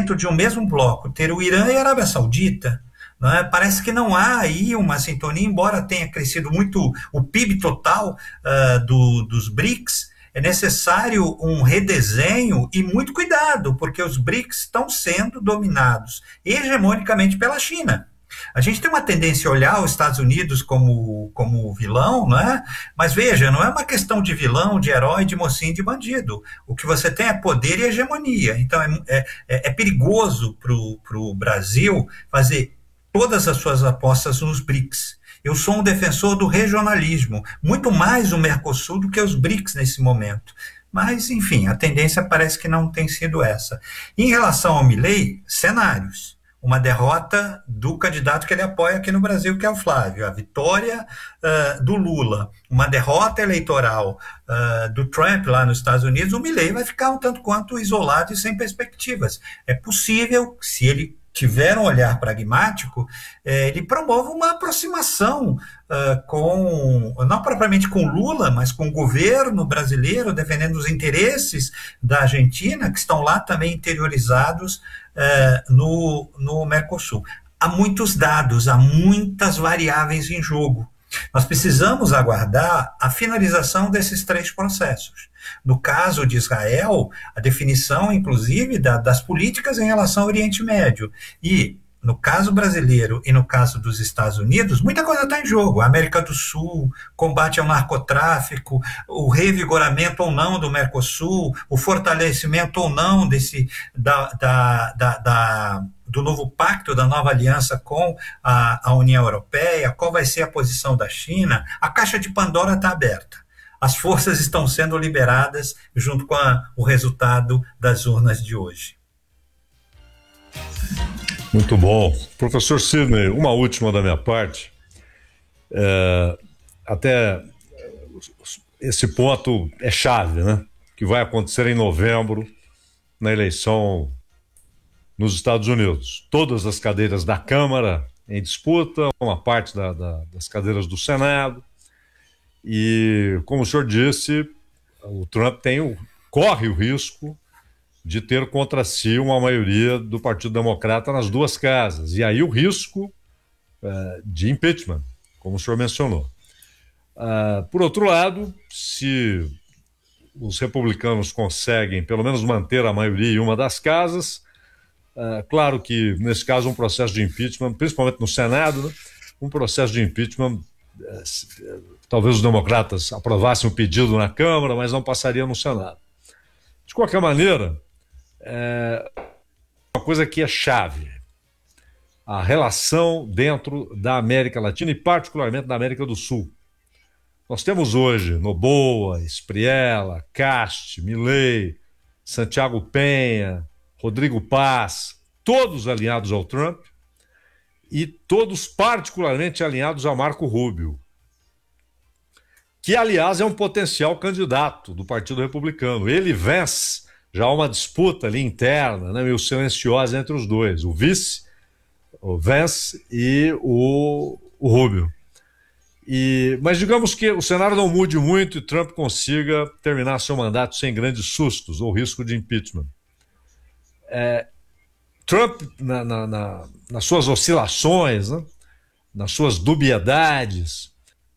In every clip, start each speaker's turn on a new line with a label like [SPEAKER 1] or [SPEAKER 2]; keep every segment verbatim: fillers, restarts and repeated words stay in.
[SPEAKER 1] dentro de um mesmo bloco, ter o Irã e a Arábia Saudita, não é? Parece que não há aí uma sintonia, embora tenha crescido muito o P I B total uh, do, dos BRICS. É necessário um redesenho e muito cuidado, porque os BRICS estão sendo dominados hegemonicamente pela China. A gente tem uma tendência a olhar os Estados Unidos como, como vilão, não é? Mas veja, não é uma questão de vilão, de herói, de mocinho, de bandido. O que você tem é poder e hegemonia. Então é, é, é perigoso para o Brasil fazer todas as suas apostas nos BRICS. Eu sou um defensor do regionalismo, muito mais o Mercosul do que os BRICS nesse momento. Mas, enfim, a tendência parece que não tem sido essa. Em relação ao Milei, cenários. Uma derrota do candidato que ele apoia aqui no Brasil, que é o Flávio. A vitória uh, do Lula. Uma derrota eleitoral uh, do Trump lá nos Estados Unidos. O Milei vai ficar um tanto quanto isolado e sem perspectivas. É possível, se ele tiver um olhar pragmático, eh, ele promove uma aproximação uh, com, não propriamente com Lula, mas com o governo brasileiro, defendendo os interesses da Argentina, que estão lá também interiorizados uh, no, no Mercosul. Há muitos dados, há muitas variáveis em jogo. Nós precisamos aguardar a finalização desses três processos. No caso de Israel, a definição, inclusive, da, das políticas em relação ao Oriente Médio. E, no caso brasileiro e no caso dos Estados Unidos, muita coisa está em jogo. A América do Sul, combate ao narcotráfico, o revigoramento ou não do Mercosul, o fortalecimento ou não desse, da, da, da, da do novo pacto, da nova aliança com a, a União Europeia, qual vai ser a posição da China. A caixa de Pandora está aberta. As forças estão sendo liberadas junto com a, o resultado das urnas de hoje.
[SPEAKER 2] Muito bom. Professor Sidney, uma última da minha parte. É, até esse ponto é chave, né? Que vai acontecer em novembro, na eleição nos Estados Unidos. Todas as cadeiras da Câmara em disputa, uma parte da, da, das cadeiras do Senado. E, como o senhor disse, o Trump tem o, corre o risco de ter contra si uma maioria do Partido Democrata nas duas casas. E aí o risco uh, de impeachment, como o senhor mencionou. Uh, por outro lado, se os republicanos conseguem pelo menos manter a maioria em uma das casas, uh, claro que, nesse caso, um processo de impeachment, principalmente no Senado, né, um processo de impeachment, uh, talvez os democratas aprovassem o pedido na Câmara, mas não passaria no Senado. De qualquer maneira, é uma coisa que é chave, a relação dentro da América Latina e particularmente da América do Sul. Nós temos hoje Noboa, Espriella, Cast, Milei, Santiago Penha, Rodrigo Paz, todos alinhados ao Trump e todos particularmente alinhados a Marco Rubio, que, aliás, é um potencial candidato do Partido Republicano. Ele vence. Já há uma disputa ali interna, né, meio silenciosa entre os dois, o vice, o Vance e o, o Rubio. E, mas digamos que o cenário não mude muito e Trump consiga terminar seu mandato sem grandes sustos ou risco de impeachment. É, Trump, na, na, na, nas suas oscilações, né, nas suas dubiedades,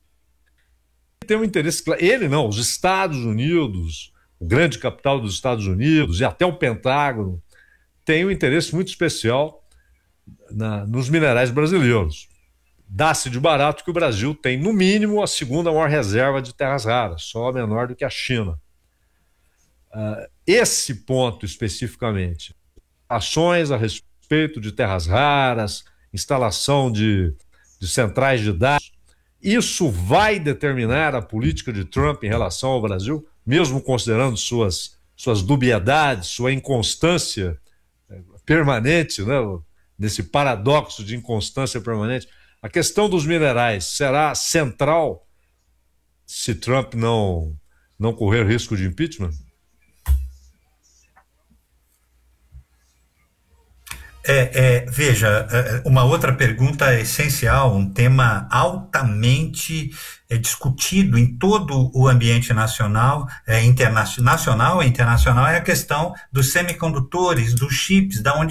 [SPEAKER 2] tem um interesse claro. Ele não, os Estados Unidos, o grande capital dos Estados Unidos e até o Pentágono tem um interesse muito especial na, nos minerais brasileiros. Dá-se de barato que o Brasil tem, no mínimo, a segunda maior reserva de terras raras, só menor do que a China. Uh, esse ponto especificamente, ações a respeito de terras raras, instalação de, de centrais de dados, isso vai determinar a política de Trump em relação ao Brasil, mesmo considerando suas, suas dubiedades, sua inconstância permanente, né? Nesse paradoxo de inconstância permanente. A questão dos minerais será central se Trump não, não correr risco de impeachment?
[SPEAKER 1] É, é, veja, uma outra pergunta essencial, um tema altamente é, discutido em todo o ambiente nacional, é, internacional e internacional, é a questão dos semicondutores, dos chips, da onde